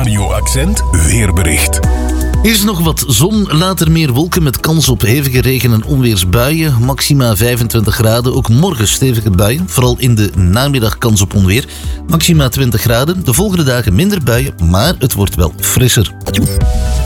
Radio Accent weerbericht. Eerst nog wat zon, later meer wolken met kans op hevige regen- en onweersbuien. Maxima 25 graden, ook morgen stevige buien. Vooral in de namiddag kans op onweer. Maxima 20 graden, de volgende dagen minder buien, maar het wordt wel frisser.